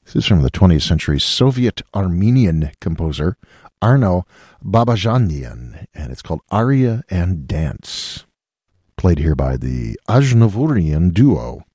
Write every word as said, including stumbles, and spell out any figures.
This is from the twentieth century Soviet-Armenian composer Arno Babajanian, and it's called Aria and Dance. Played here by the Aznavourian Duo.